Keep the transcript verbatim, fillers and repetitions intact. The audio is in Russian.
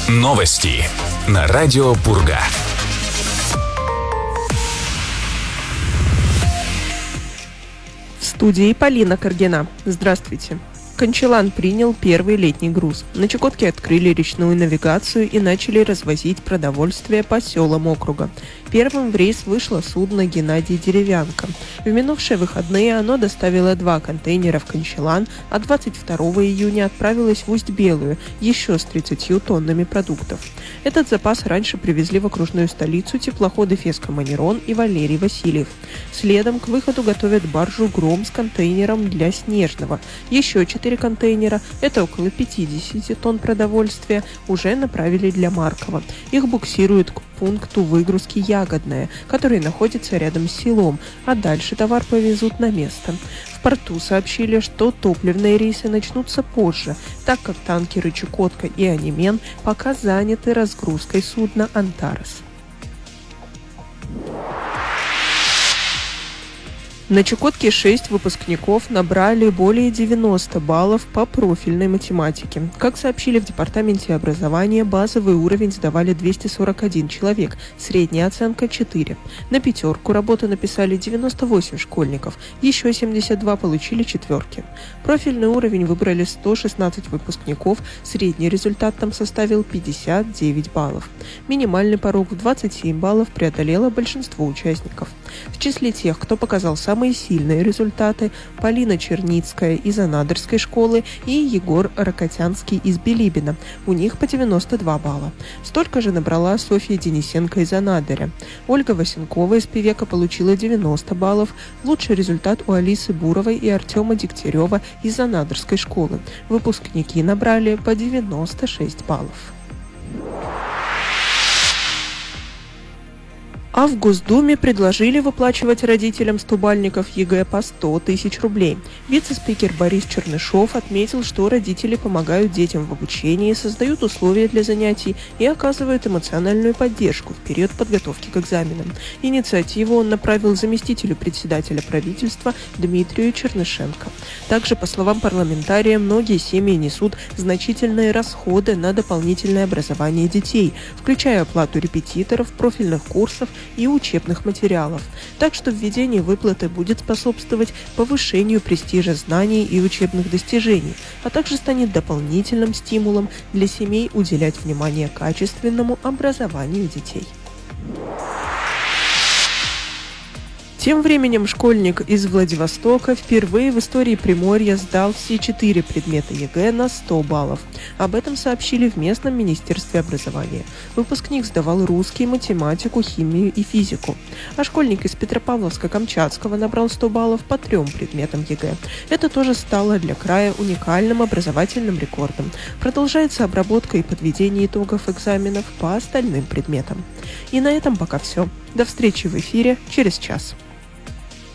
Новости на радио Пурга. В студии Полина Каргина. Здравствуйте. Кончалан принял первый летний груз. На Чукотке открыли речную навигацию и начали развозить продовольствие по селам округа. Первым в рейс вышло судно «Геннадий Деревянко». В минувшие выходные оно доставило два контейнера в Кончалан, а двадцать второго июня отправилось в Усть-Белую еще с тридцатью тоннами продуктов. Этот запас раньше привезли в окружную столицу теплоходы «Феска Манерон» и «Валерий Васильев». Следом к выходу готовят баржу «Гром» с контейнером для Снежного. Еще четыре контейнера, это около пятьдесят тонн продовольствия, уже направили для Маркова. Их буксируют к пункту выгрузки «Ягодное», который находится рядом с селом, а дальше товар повезут на место. В порту сообщили, что топливные рейсы начнутся позже, так как танкеры «Чукотка» и «Анимен» пока заняты разгрузкой судна «Антарес». На Чукотке шесть выпускников набрали более девяноста баллов по профильной математике. Как сообщили в Департаменте образования, базовый уровень сдавали двести сорок один человек, средняя оценка четыре. На пятерку работу написали девяносто восемь школьников, еще семьдесят два получили четверки. Профильный уровень выбрали сто шестнадцать выпускников, средний результат там составил пятьдесят девять баллов. Минимальный порог в двадцать семь баллов преодолело большинство участников. В числе тех, кто показал самые Самые сильные результаты: Полина Черницкая из Анадырской школы и Егор Рокотянский из Билибина. У них по девяносто два балла. Столько же набрала Софья Денисенко из Анадыря. Ольга Васенкова из Певека получила девяносто баллов. Лучший результат у Алисы Буровой и Артема Дегтярева из Анадырской школы. Выпускники набрали по девяносто шесть баллов. А в Госдуме предложили выплачивать родителям стобальников ЕГЭ по сто тысяч рублей. Вице-спикер Борис Чернышов отметил, что родители помогают детям в обучении, создают условия для занятий и оказывают эмоциональную поддержку в период подготовки к экзаменам. Инициативу он направил заместителю председателя правительства Дмитрию Чернышенко. Также, по словам парламентария, многие семьи несут значительные расходы на дополнительное образование детей, включая оплату репетиторов, профильных курсов и учебных материалов. Так что введение выплаты будет способствовать повышению престижа знаний и учебных достижений, а также станет дополнительным стимулом для семей уделять внимание качественному образованию детей. Тем временем школьник из Владивостока впервые в истории Приморья сдал все четыре предмета ЕГЭ на сто баллов. Об этом сообщили в местном министерстве образования. Выпускник сдавал русский, математику, химию и физику. А школьник из Петропавловска-Камчатского набрал сто баллов по трем предметам ЕГЭ. Это тоже стало для края уникальным образовательным рекордом. Продолжается обработка и подведение итогов экзаменов по остальным предметам. И на этом пока все. До встречи в эфире через час.